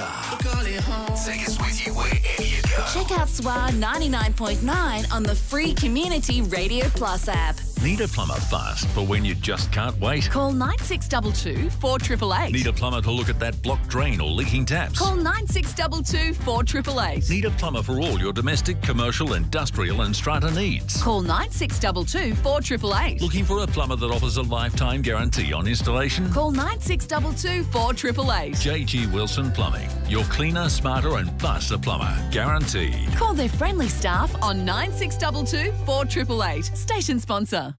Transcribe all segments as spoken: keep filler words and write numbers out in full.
car. Take us with you wherever you go. Check out S W A ninety-nine point nine on the free Community Radio Plus app. Need a plumber fast for when you just can't wait? Call nine six two two, four eight eight eight. Need a plumber to look at that blocked drain or leaking taps? Call nine six two two, four eight eight eight. Need a plumber for all your domestic, commercial, industrial and strata needs? Call nine six two two, four eight eight eight. Looking for a plumber that offers a lifetime guarantee on installation? Call nine six two two, four eight eight eight. J G Wilson Plumbing. Your cleaner, smarter and faster plumber. Guaranteed. Call their friendly staff on nine six two two, four eight eight eight. Station sponsor.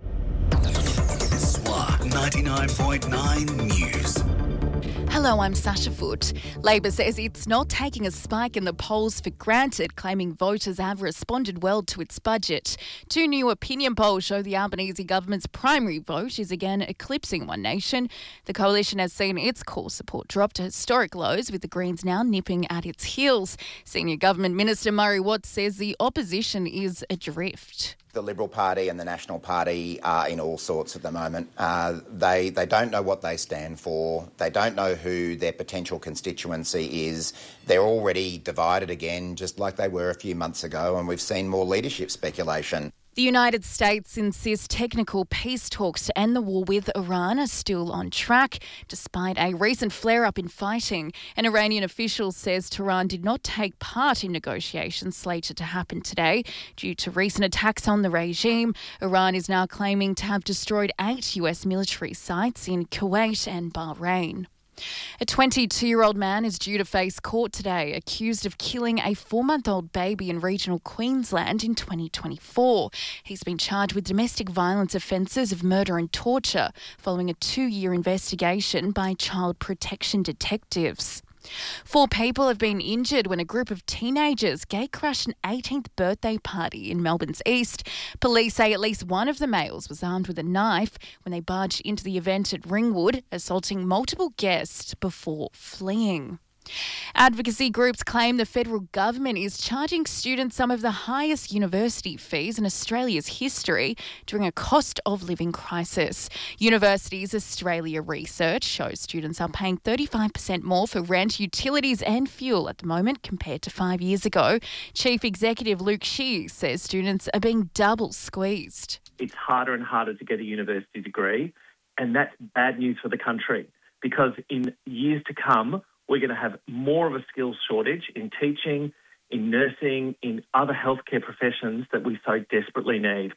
S W A ninety-nine point nine News. Hello, I'm Sasha Foote. Labor says it's not taking a spike in the polls for granted, claiming voters have responded well to its budget. Two new opinion polls show the Albanese government's primary vote is again eclipsing One Nation. The coalition has seen its core support drop to historic lows, with the Greens now nipping at its heels. Senior Government Minister Murray Watt says the opposition is adrift. The Liberal Party and the National Party are in all sorts at the moment. Uh, they they don't know what they stand for. They don't know who their potential constituency is. They're already divided again, just like they were a few months ago, and we've seen more leadership speculation. The United States insists technical peace talks to end the war with Iran are still on track, despite a recent flare-up in fighting. An Iranian official says Tehran did not take part in negotiations slated to happen today due to recent attacks on the regime. Iran is now claiming to have destroyed eight U S military sites in Kuwait and Bahrain. A twenty-two-year-old man is due to face court today, accused of killing a four-month-old baby in regional Queensland in twenty twenty-four. He's been charged with domestic violence offences of murder and torture following a two-year investigation by child protection detectives. Four people have been injured when a group of teenagers gate-crashed an eighteenth birthday party in Melbourne's east. Police say at least one of the males was armed with a knife when they barged into the event at Ringwood, assaulting multiple guests before fleeing. Advocacy groups claim the federal government is charging students some of the highest university fees in Australia's history during a cost of living crisis. Universities Australia research shows students are paying thirty-five percent more for rent, utilities and fuel at the moment compared to five years ago. Chief Executive Luke Shee says students are being double squeezed. It's harder and harder to get a university degree, and that's bad news for the country, because in years to come, we're going to have more of a skills shortage in teaching, in nursing, in other healthcare professions that we so desperately need.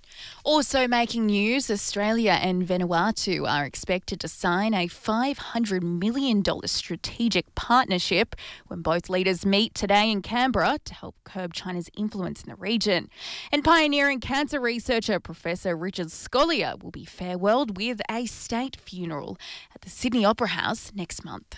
Also making news, Australia and Vanuatu are expected to sign a five hundred million dollars strategic partnership when both leaders meet today in Canberra to help curb China's influence in the region. And pioneering cancer researcher Professor Richard Scolyer will be farewelled with a state funeral at the Sydney Opera House next month.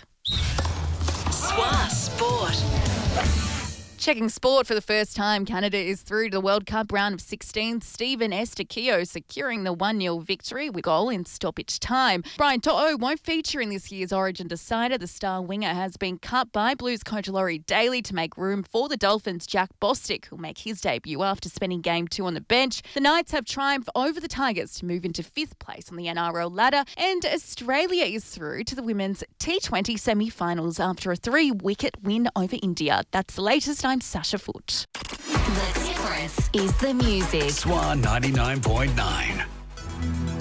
S W A Sport. Checking sport for the first time, Canada is through to the World Cup round of sixteen. Stephen Estaquio securing the one nil victory with a goal in stoppage time. Brian To'o won't feature in this year's Origin decider. The star winger has been cut by Blues coach Laurie Daly to make room for the Dolphins' Jack Bostic, who'll make his debut after spending game two on the bench. The Knights have triumphed over the Tigers to move into fifth place on the N R L ladder, and Australia is through to the women's T twenty semi-finals after a three-wicket win over India. That's the latest. I'm Sasha Foote. The difference is the music. S W A ninety-nine point nine.